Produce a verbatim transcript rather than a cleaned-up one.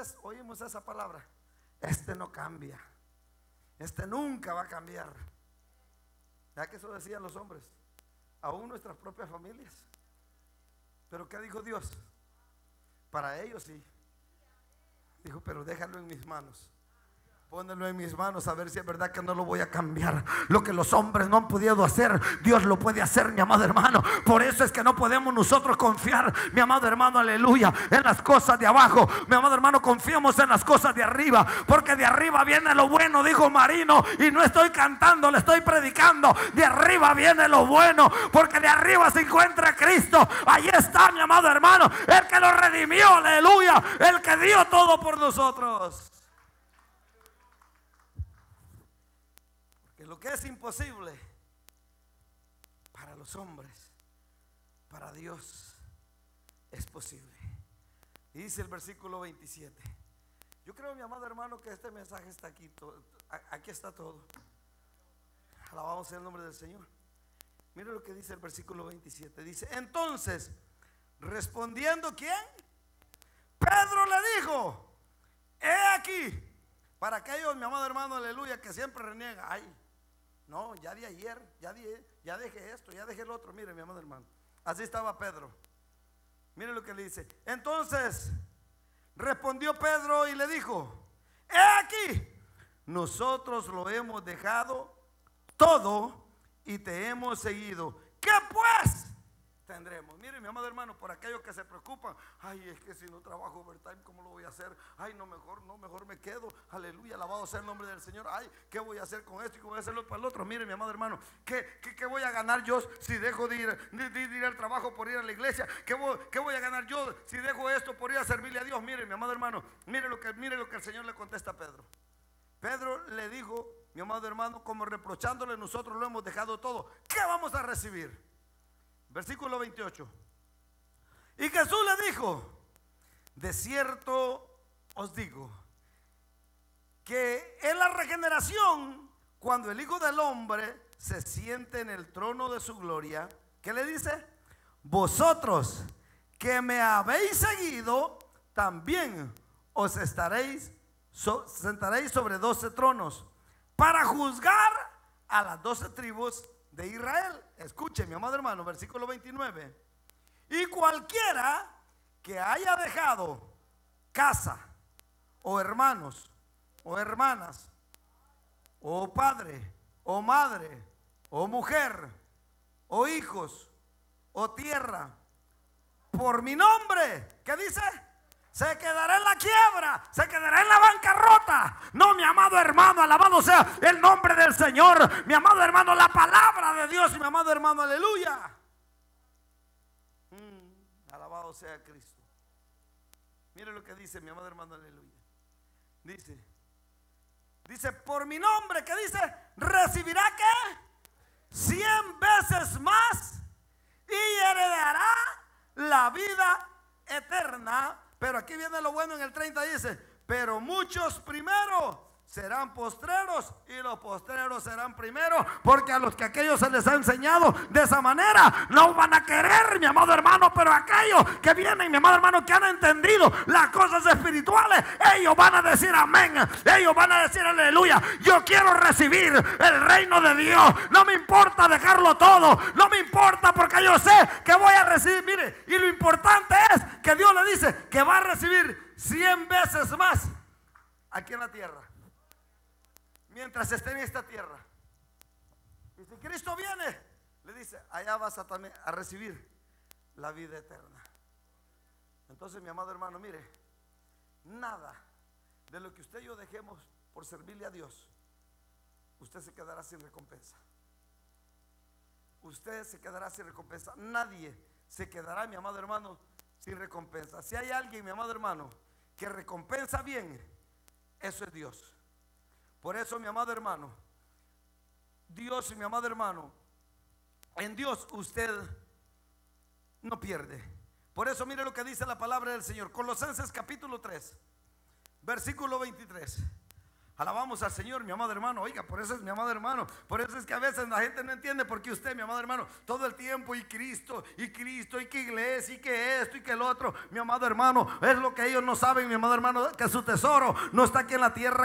veces oímos esa palabra: este no cambia, este nunca va a cambiar. ¿Ya que eso decían los hombres? Aún nuestras propias familias. Pero ¿qué dijo Dios? Para ellos sí. Dijo: pero déjalo en mis manos. Pónelo en mis manos, a ver si es verdad que no lo voy a cambiar. Lo que los hombres no han podido hacer, Dios lo puede hacer, mi amado hermano. Por eso es que no podemos nosotros confiar, mi amado hermano, aleluya, en las cosas de abajo. Mi amado hermano, confiamos en las cosas de arriba, porque de arriba viene lo bueno, dijo Marino. Y no estoy cantando, le estoy predicando. De arriba viene lo bueno, porque de arriba se encuentra Cristo. Ahí está, mi amado hermano, el que lo redimió, aleluya, el que dio todo por nosotros. Lo que es imposible para los hombres, para Dios es posible. Y dice el versículo veintisiete. Yo creo, mi amado hermano, que este mensaje está aquí. Aquí está todo. Alabamos el nombre del Señor. Mire lo que dice el versículo veintisiete. Dice: entonces, respondiendo, ¿quién? Pedro le dijo: he aquí. Para aquellos, mi amado hermano, aleluya, que siempre reniegan: ay, no, ya de ayer, ya, de, ya dejé esto, ya dejé el otro. Mire, mi amado hermano, así estaba Pedro. Mire lo que le dice. Entonces respondió Pedro y le dijo: he aquí, nosotros lo hemos dejado todo y te hemos seguido. ¿Qué pues tendremos? Mire, mi amado hermano, por aquellos que se preocupan: ay, es que si no trabajo overtime, ¿cómo lo voy a hacer? Ay, no, mejor, no, mejor me quedo. Aleluya, alabado sea el nombre del Señor. Ay, ¿qué voy a hacer con esto y cómo voy a hacerlo para el otro? Mire, mi amado hermano, ¿qué, qué, qué voy a ganar yo si dejo de ir, de, de ir al trabajo por ir a la iglesia? ¿Qué voy, ¿Qué voy a ganar yo si dejo esto por ir a servirle a Dios? Mire, mi amado hermano, mire lo que, mire lo que el Señor le contesta a Pedro. Pedro le dijo, mi amado hermano, como reprochándole: nosotros lo hemos dejado todo, ¿qué vamos a recibir? Versículo veintiocho. Y Jesús le dijo: de cierto os digo que en la regeneración, cuando el Hijo del Hombre se siente en el trono de su gloria, ¿qué le dice? Vosotros que me habéis seguido, también os estaréis so, sentaréis sobre doce tronos para juzgar a las doce tribus de Israel. Escuche, mi amado hermano, versículo veintinueve. Y cualquiera que haya dejado casa, o hermanos, o hermanas, o padre, o madre, o mujer, o hijos, o tierra, por mi nombre, ¿qué dice? Se quedará en la quiebra, se quedará en la bancarrota. No, mi amado hermano, alabado sea el nombre del Señor. Mi amado hermano, la palabra de Dios. Mi amado hermano, aleluya. mm, Alabado sea Cristo. Mire lo que dice, mi amado hermano, aleluya. Dice, dice, por mi nombre, ¿qué dice? Recibirá ¿qué? Cien veces más y heredará la vida eterna. Pero aquí viene lo bueno en el treinta, dice: pero muchos primero serán postreros y los postreros serán primeros, porque a los que aquellos se les ha enseñado de esa manera no van a querer, mi amado hermano, pero aquellos que vienen, mi amado hermano, que han entendido las cosas espirituales, ellos van a decir amén, ellos van a decir aleluya. Yo quiero recibir el reino de Dios, no me importa dejarlo todo, no me importa, porque yo sé que voy a recibir. Mire, y lo importante es que Dios le dice que va a recibir cien veces más aquí en la tierra, mientras esté en esta tierra. Y si Cristo viene, le dice: allá vas a, también a recibir la vida eterna. Entonces, mi amado hermano, mire, nada de lo que usted y yo dejemos por servirle a Dios, usted se quedará sin recompensa. Usted se quedará sin recompensa. Nadie se quedará, mi amado hermano, sin recompensa. Si hay alguien, mi amado hermano, que recompensa bien, eso es Dios. Por eso, mi amado hermano, Dios y mi amado hermano, en Dios usted no pierde. Por eso mire lo que dice la palabra del Señor. Colosenses capítulo tres, versículo veintitrés. Alabamos al Señor, mi amado hermano. Oiga, por eso es mi amado hermano. Por eso es que a veces la gente no entiende por qué usted, mi amado hermano, todo el tiempo y Cristo, y Cristo, y que iglesia, y que esto, y que el otro. Mi amado hermano, es lo que ellos no saben, mi amado hermano, que su tesoro no está aquí en la tierra,